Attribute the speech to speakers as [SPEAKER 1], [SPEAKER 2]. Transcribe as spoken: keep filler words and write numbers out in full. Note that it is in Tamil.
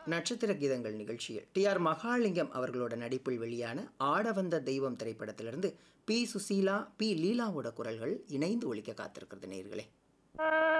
[SPEAKER 1] நட்சத்திர கீதங்கள் நிகழ்ச்சியில் டி ஆர் மகாலிங்கம் அவர்களோட நடிப்பில் வெளியான ஆட வந்த தெய்வம் திரைப்படத்திலிருந்து பி சுசீலா பி லீலாவோட குரல்கள் இணைந்து ஒலிக்க காத்திருக்கிறது நேயர்களே.